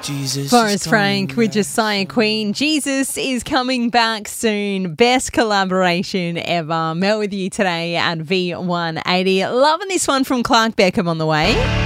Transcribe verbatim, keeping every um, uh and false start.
Jesus. Forrest Frank with Josiah Queen. Jesus is coming back soon. Best collaboration ever. Met with you today at V one eighty. Loving this one from Clark Beckham on the way.